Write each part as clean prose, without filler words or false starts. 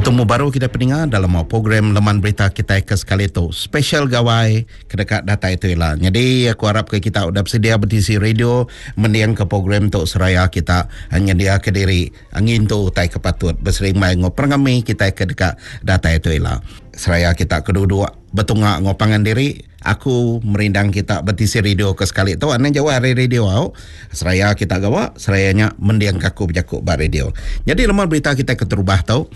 Bertemu baru kita pendengar dalam program Laman Berita kita ke sekali tu. Special gawai kedekat data itu lah. Jadi aku harap ke kita sudah bersedia bertisi radio mendiang ke program tu seraya kita hanya dia ke diri angin tu tai kepatut bersering mai ngopang kami kita ke dekat data itu lah. Seraya kita kedua-dua betungak ngopangan diri. Aku merindang kita bertisi radio ke sekali tu. Anak jawab hari radio au. Seraya kita gawa, serayanya mendiang kaku berjakuk bar radio. Jadi Laman Berita kita keterubah tau.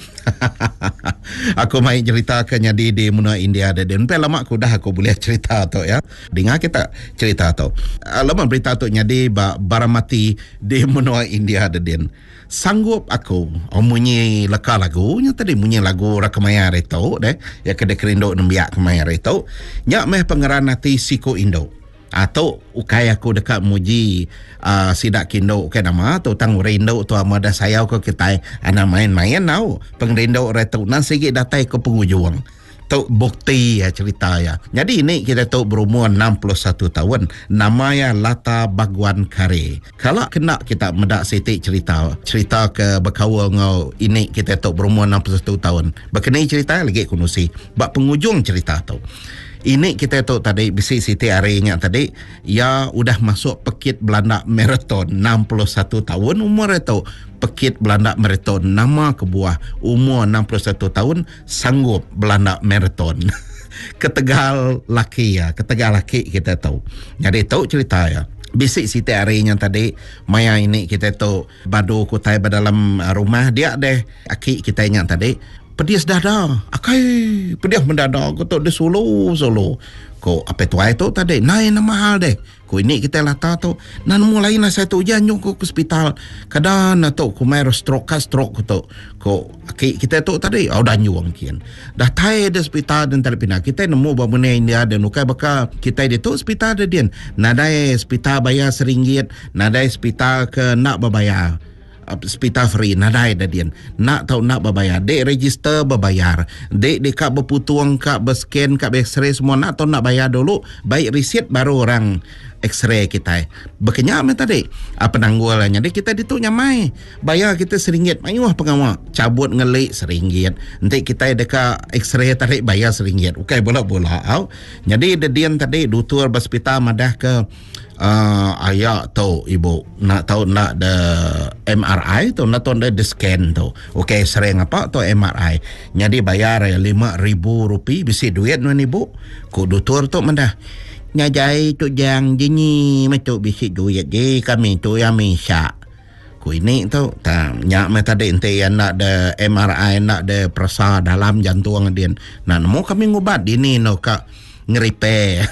Aku main cerita ke nyadi di Muna India ada dan lama aku dah aku boleh cerita tu ya. Dengar kita cerita tu. Laman Berita tu nyadi baramati di Muna India ada dan sanggup aku munyi leka lagunya tadi munyi lagu rakamaya reto deh ya kede kerindo nembiak kamaya reto nya meh pengeran nanti siko Indo atau ukai aku dekat muji sidak kindo ukai nama tu tang rindo tu amada saya ko kita ana main-main nau pengrindo reto nan sigi datai ke pengujung tu bukti ya cerita ya. Jadi ini kita tu berumur 61 tahun. Namanya Lata Bagwan Kare. Kalau kena kita medak setik cerita ke berkawal ngau ini kita tu berumur 61 tahun. Berkenai cerita lagi kunusi. Bak pengujung cerita tu. Ini kita tu tadi bisi Siti Arinya tadi ya udah masuk pekit Belanda Marathon 61 tahun umur itu pekit Belanda Marathon nama kebuah umur 61 tahun sanggup Belanda Marathon ke Tegal laki ya ke Tegal laki kita tahu jadi tahu cerita ya bisik Siti Arinya tadi maya ini kita tahu badu kutai dalam rumah dia deh aki kita ingat tadi pedias dada akai pedias mendadak ko to de solo ko apa tu ai to tadi naik nama mahal deh ko ini kita lata tu nan mulai na saya tu janyo ko hospital kadang na to ko mai stroke ko to ko kita tu tadi dah nyuang kian dah tai de hospital dan terpina kita nemu babune India dan ukai baka kita di tu hospital de dian nadai hospital bayar RM1 nadai hospital ke nak berbayar hospital free nadai dadian nak tahu nak berbayar dek register berbayar dek kak berputuang kak berscan kak x-ray semua nak tahu nak bayar dulu baik resit baru orang x-ray kita berkenyak me tadi apa nanggulannya dek kita ditu nyamai bayar kita RM1 mayuh pengawak cabut ngelik RM1 nanti kita dekat x-ray tarik bayar RM1 ukai bola-bola au jadi dadian tadi doktor hospital madah ke ayah tahu ibu nak tahu nak the MRI tu nak tahu the scan tu okey sering apa tu MRI jadi bayar RM5,000 bisi duit nan ibu ku doktor tu mendah nyajai tu jang jini macam bisi duit je kami tu yang misyak ku ini tu tak nyak me tadi ente yang nak the MRI nak the perasa dalam jantung dia nak mau kami ngubat ini no kak ngeripe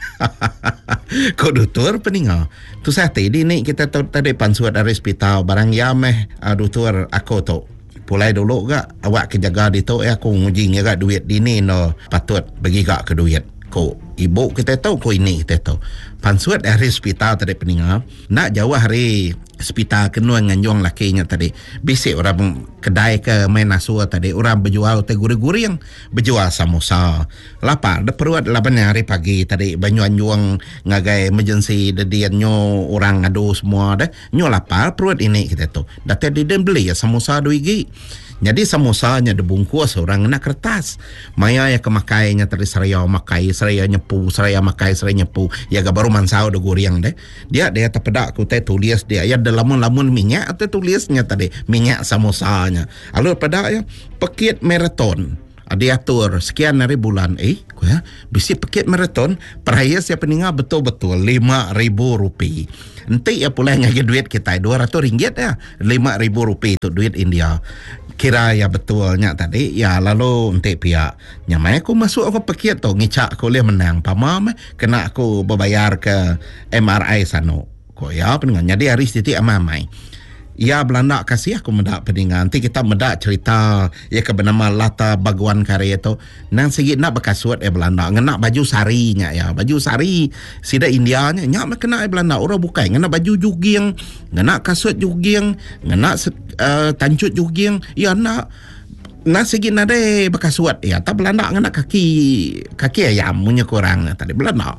ko doktor peninga tu saya tadi ni kita tadi pansuat dari hospital barang ya meh doktor aku tu pulai dulu gak awak kejaga di tu aku nguji gak duit dini no patut bagi gak ke duit ko ibu kita tahu ko ini kita tahu pansuat dari hospital tadi peninga nak jauh hari hospital kenua nganjong lakinya tadi bisik orang kedai ke main nasua tadi orang berjual teh guri-guri yang berjual samosa lapar de perut 8 hari pagi tadi banyu anjuang ngagai emergency dedian nyo orang ngadu semua dah nyo lapar perut ini kita tu dah tadi dia beli ya samosa 2 gigi jadi samosanya dibungkus orang nak kertas maya ya kemakainya tadi seraya makai seraya nyepu seraya makai seraya nyepu ya ga baru mansau de guriang deh dia terpedak ku teh tulis dia ya lamun minyak atau tulisnya tadi minyak samosanya lalu pada ya pekit marathon diatur sekian hari bulan ya bisi pekit marathon peraya saya peninga betul-betul RM5,000 nanti ya pula ngagi duit kita RM200 ya RM5,000 itu duit India kira ya betulnya tadi ya lalu nanti pihak nyamai aku masuk aku pekit tu ngicak aku boleh menang pamam kena aku berbayar ke MRI sano ko ya pendengar jadi hari siti amamai ya Belanda kasih aku mendak pendengar nanti kita mendak cerita ya ke bernama Lata Bagwan Kare itu nang segi nak bekasut Belanda ngena baju sarinya ya baju sari sida Indianya nyak kena Belanda orang bukai ngena baju jogging ngena kasut jogging ngena tancut jogging ya nak segi nade bekasut ya tak Belanda ngena kaki ayam punya kurang tadi Belanda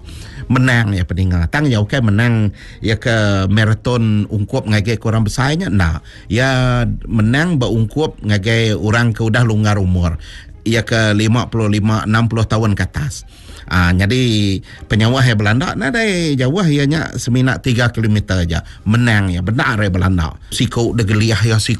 menang ya pendengar. Tang ya okay menang ya ke maraton ungkup ngagai korang besarnya. Nah, ya menang berungkup ngagai orang ke udah longgar umur. Ya ke 55-60 tahun ke atas. Jadi penyawah yang Belanda nadai jauh ianya seminat 3 kilometer aja menang ya benar ya Belanda sikut degeliah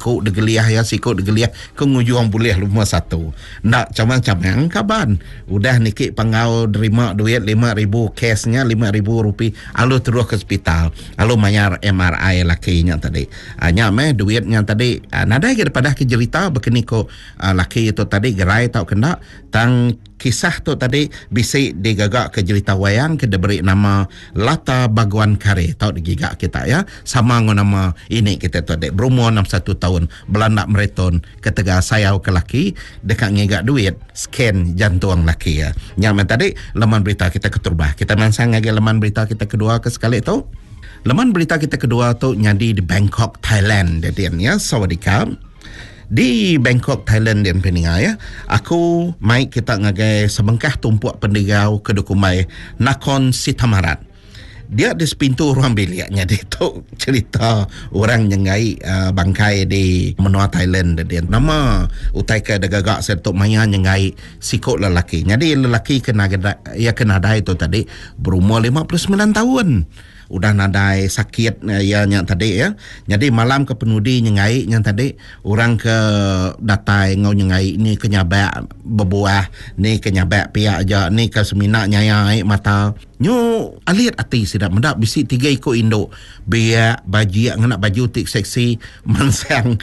kengujung boleh lumah satu nak camang-camang kaban udah niki pengau terima duit 5,000 cashnya 5,000 rupiah alu terus ke hospital alu mayar MRI lakinya tadi hanya duitnya tadi nadai daripada kejerita bekeniko laki itu tadi gerai tau kena tang kisah tu tadi bisik digagak ke cerita wayang ke diberi nama Lata Baguan Kare tahu digigak kita ya sama dengan nama ini kita tu dek berumur 61 tahun Belanda mereton ketika saya ke laki dekat ngigak duit scan jantung laki ya yang tadi laman berita kita keturbah kita mansang lagi laman berita kita kedua ke sekali tu laman berita kita kedua tu nyadi di Bangkok Thailand jadi ya sawadikap di Bangkok, Thailand dan pendengar ya. Aku mai kita ngagai sebengkah tumpuak pendigau kedukumai Nakhon Si Thammarat. Dia di sepintu ruang biliknya dia tu cerita orang nyengai bangkai di menua Thailand dia. Nama utai ke dagagak serta maya nyengai sikut lelaki. Jadi lelaki kena dai tu tadi berumur 59 tahun. Udah nadai sakit ya yang tadi ya. Jadi malam ke penudi nyengai yang tadi orang ke datai ngau nyengai ni kenyabak berbuah ni kenyabak piak aja ni ke seminak nyayai mata nyu alit ati sidak mendak bisi 3 ikut induk biak baju nak baju tik seksi mansang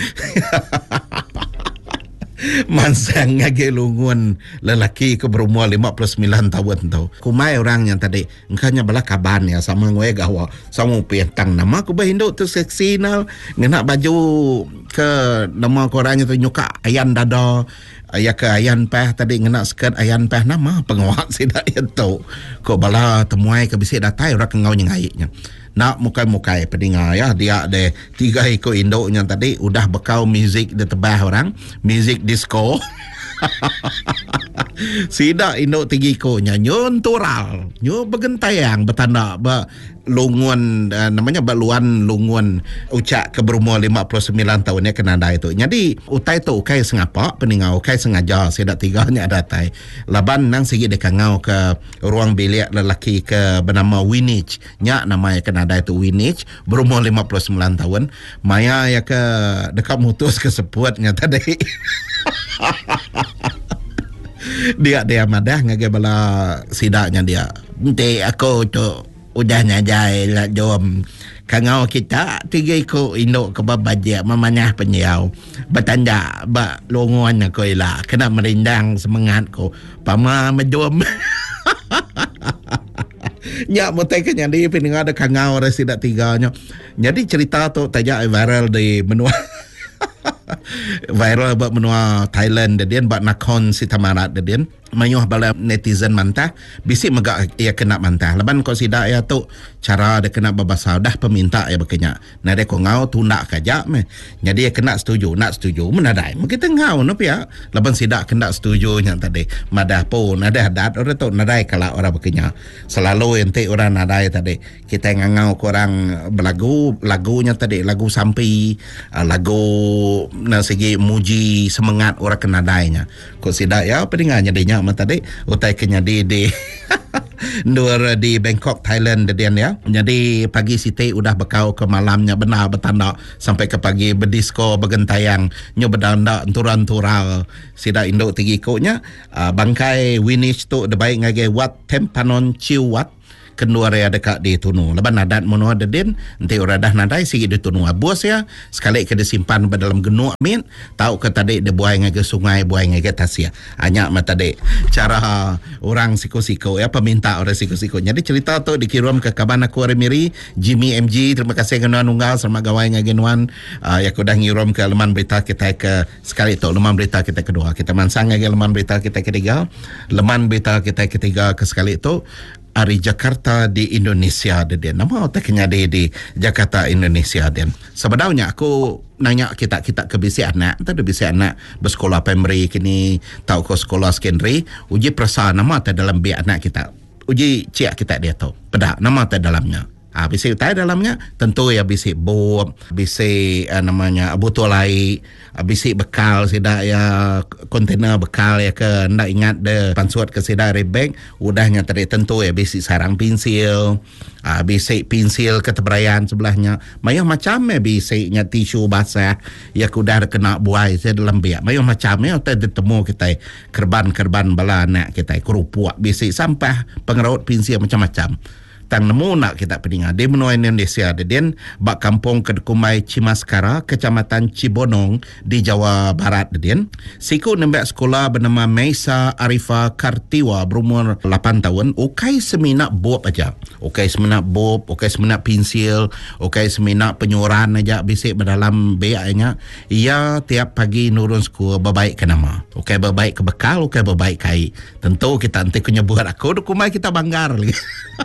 mansang ngage lungun lelaki ke berumur 59 tahun tau. Kumai orang yang tadi engkanya bala kaban ya sama ngoe gawa sama pientang nama ku bahinduk tu seksi na ngena baju ke nama korangnya tu nyuka ayan dada ya ke ayan peh tadi ngena skirt ayan peh nama pengawak sidak itu ko bala temuai ke bisik datai orang ngau nyengainya nak mukai-mukai pendengar ya dia ada 3 ikut induknya tadi udah bekau muzik di tebah orang muzik disco sidak induk 3 ikutnya nyun tural nyu begentayang bertanda lungun namanya baluan lungun ucak ke berumur 59 tahun ya kenanda itu jadi utai tu ukai sengapa peningau ukai sengaja sedak 3 datai laban nang sigi dekangau ke ruang bilik lelaki ke bernama Winich nya namanya kenanda itu Winich berumur 59 tahun maya ya ke dekat mutus ke seputnya tadi dia madah ngage bala sidaknya dia ente aku tu udah nyajai lah jom kangau kita 3 ikut induk ke babajak mamanyah penyau bertanda bak longuan aku ilah kena merindang semangat ko pama majom nyak motai ke nyadi pendengar ada kangau residak 3-nya jadi cerita tu tajak viral di menua viral buat menua Thailand dan buat Nakhon Si Thammarat dan mayuh bala netizen mantah bisik megak ia kena mantah leban ko sida ya tu cara dia kena babasa dah peminta ya bekenya nah dia ko ngau tundak kajak me jadi dia kena setuju nak setuju menadai kita ngau no pia leban sida kena setuju nya tadi madah pun ada adat orang tu nadai kala orang bekenya selalu ente orang nadai tadi kita ngau korang lagunya tadi lagu sampai lagu na segi muji semangat orang kenadainya ko sida ya pedingannya dia tadi utai kenya di nur di Bangkok Thailand dedian ya jadi pagi siti udah bekau ke malamnya benar bertanda sampai ke pagi berdisko bergentayang nyo berdanda turan-tural sida induk 3 ikutnya bangkai Winich tu de baik ngage wat tempanon ciu wat kendua rea dekat di tunu leban adat monua dedin nanti ora dah nadai sigi di tunu abus ya sekali ke disimpan pada dalam genuk min tahu ke tadi de buai ngage sungai buai ngage tasia hanya mata de cara orang siko-siko ya peminta orang siko-siko jadi cerita tu dikirim ke kaban aku Remiri Jimmy MG terima kasih kenuan unggal sama gawai ngage nuan ya aku dah ngirim ke leman berita kita ke sekali tu leman berita kita kedua kita mansang ngage leman berita kita ketiga leman berita kita ketiga ke sekali tu Ari Jakarta di Indonesia dia nama otaknya di Jakarta Indonesia dia sebenarnya aku nanya kita ke bisi anak tadi bisi anak bersekolah primary kini tahu ke sekolah secondary uji perasa nama dalam biak anak kita uji cek kita dia tu. Pedak nama tak dalamnya. Bisik utai dalamnya tentu ya bisik bom, bisik namanya botol air, bisik bekal sida ya kontainer bekal ya ke ndak ingat de pansuat ke sida rebek udahnya tadi tentu ya bisik sarang pensil, bisik pensil ketebrayan sebelahnya. Mayah macam bisiknya tisu basah ya kudah kena buai saya dalam biak. Mayah macam kita ditemu kita kerban-kerban bala anak kita kerupuk bisik sampah pengraut pensil macam-macam. Tang nemu nak kita peningat di menua Indonesia den bak kampung Kedekumai Cimaskara, Kecamatan Cibonong di Jawa Barat den. Siku nembak sekolah bernama Maisa Arifa Kartiwa berumur 8 tahun, ukai seminak bob aja. Ukai seminak bob, ukai seminak pensil, ukai seminak penyuran aja bisik berdalam beaknya. Ia tiap pagi nurun sekolah berbaik ke nama. Ukai berbaik ke bekal, ukai berbaik kai. Tentu kita nanti kunyebut aku Dekumai kita banggar lagi.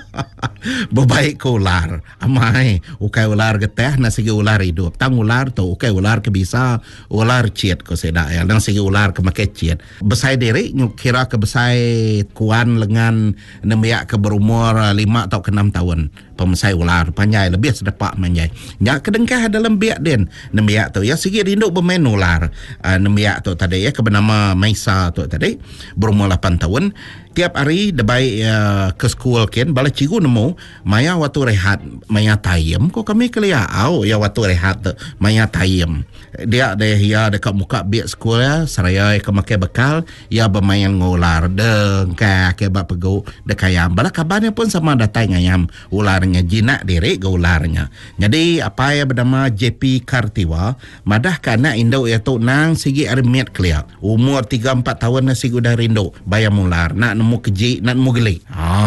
Berbaik ke ular amai ukai ular geteh nasi ular hidup tang ular tu ukai ular ke bisa ular ciet ko seda ya nasi ular ke make ciet besai diri kira ke besai kuan lengan nemiak ke berumur 5 atau ke 6 tahun pemesai ular panjai lebih sedepak manjai nya kedengkah dalam biak den nemiak tu ya sigi rindu bermain ular nemiak tu tadi ya ke bernama Maisa tu tadi berumur 8 tahun tiap hari debai ke sekolah ken bala cikgu nemu maya waktu rehat maya tayem kok kami kelia au ya waktu rehat maya tayem dia ya dekat muka biak sekolah seraya ke make bekal ya bermain ngular dengka ke bab pegu dekayam bala kabarnya pun sama datai ngayam ularnya jinak diri ke ularnya jadi apa ya bernama JP Kartiwa madah kana indo ya tu nang sigi armiat kelia umur 3-4 tahun na sigi udah rindu bayam ular nak nemu keji nak nemu geli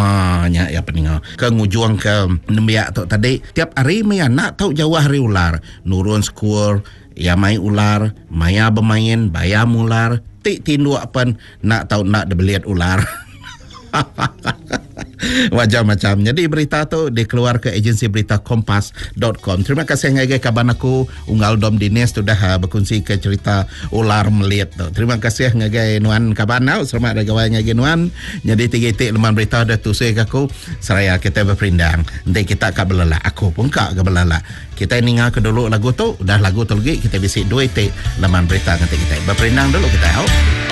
nya ya peninga ke ngujung ke nembiak tu tadi tiap hari maya nak tahu jauh hari ular nurun sekolah ya main ular maya bermain bayam ular tik tindu apa nak tahu nak dibeliat ular macam-macam. Jadi berita tu dikeluar ke agensi berita kompas.com. Terima kasih ngagai kaban aku Unggal Dom Dines sudah berkongsi ke cerita ular melihat tu. Terima kasih ngagai nuan kaban au selamat ada gawai ngagai nuan. Jadi tiga-tiga leman berita dah tusai aku seraya kita berperindang. Nanti kita kak belala. Aku pun kak belala. Kita ninga ke dulu lagu tu, dah lagu tu lagi kita bisik 2 leman berita nanti kita berperindang dulu kita au.